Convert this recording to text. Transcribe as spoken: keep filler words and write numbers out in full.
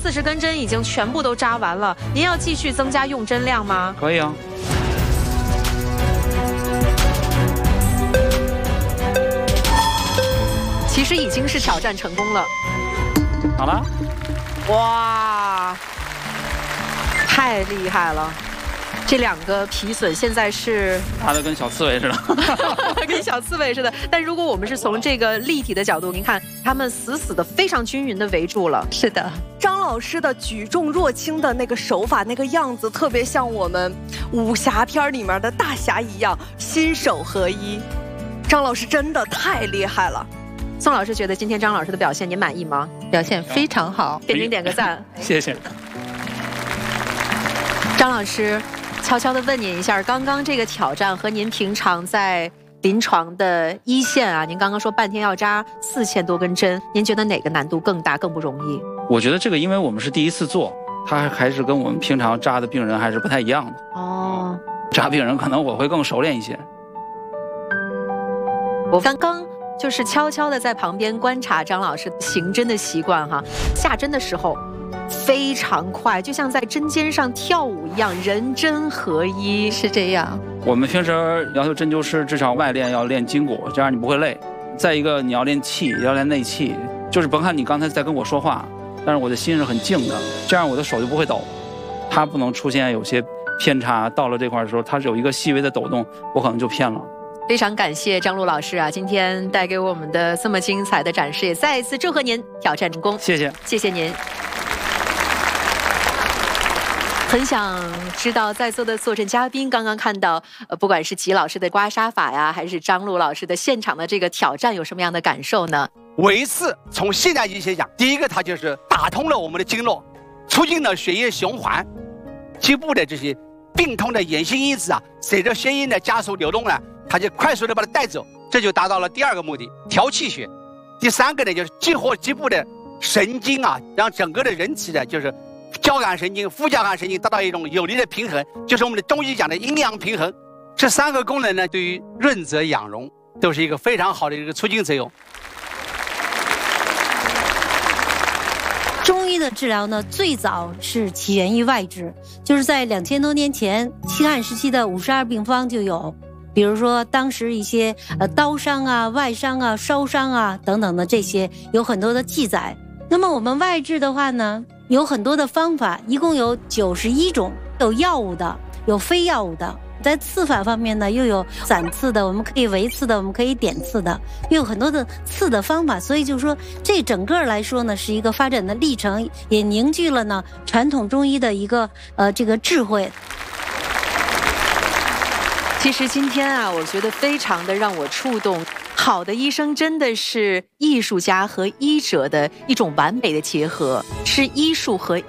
四十根针已经全部都扎完了，您要继续增加用针量吗？ 可以啊。 其实已经是挑战成功了。 好了。 哇，太厉害了！这两个皮损现在是大的跟小刺猬似的， 跟小刺猬似的。但如果我们是从这个立体的角度，您看，他们死死的、非常均匀的围住了。 是的， 张老师的举重若轻的那个手法、那个样子，特别像我们武侠片里面的大侠一样，心手合一。张老师真的太厉害了。 宋老师觉得今天张老师的表现您满意吗？ 表现非常好， 给您点个赞。 谢谢。 张老师，悄悄地问您一下，刚刚这个挑战和您平常在临床的一线啊，您刚刚说半天要扎四千多根针，您觉得哪个难度更大、更不容易？ 我觉得这个，因为我们是第一次做，它还是跟我们平常扎的病人还是不太一样的。 哦， 扎病人可能我会更熟练一些。 我刚刚就是悄悄地在旁边观察张老师行针的习惯哈，下针的时候非常快，就像在针尖上跳舞一样，人针合一。 是这样。 我们平时要求针灸师至少外练要练筋骨，这样你不会累。再一个，你要练气，要练内气，就是甭看你刚才在跟我说话，但是我的心是很静的，这样我的手就不会抖，它不能出现有些偏差。到了这块的时候，它是有一个细微的抖动，我可能就偏了。 非常感谢张璐老师啊，今天带给我们的这么精彩的展示，也再一次祝贺您挑战成功。 谢谢， 谢谢您。很想知道在座的坐镇嘉宾刚刚看到，呃，不管是吉老师的刮痧法呀，还是张璐老师的现场的这个挑战，有什么样的感受呢？ 维次从现代医学讲，第一个它就是打通了我们的经络，促进了血液循环，局部的这些病痛的炎性因子啊，随着血液的加速流动呢，它就快速的把它带走，这就达到了第二个目的，调气血。第三个呢，就是激活局部的神经啊，让整个的人体的就是交感神经、副交感神经达到一种有力的平衡，就是我们的中医讲的阴阳平衡。这三个功能呢，对于润泽养荣都是一个非常好的一个促进作用。 中医的治疗呢，最早是起源于外治，就是在两千多年前，西汉时期的五十二病方就有，比如说当时一些呃刀伤啊、外伤啊、烧伤啊等等的这些有很多的记载。那么我们外治的话呢，有很多的方法，一共有九十一种，有药物的，有非药物的。在刺法方面呢，又有散刺的，我们可以围刺的，我们可以点刺的，又有很多的刺的方法。所以就是说，这整个来说呢，是一个发展的历程，也凝聚了呢传统中医的一个呃这个智慧。 其实今天啊，我觉得非常的让我触动。好的医生真的是艺术家和医者的一种完美的结合，是医术和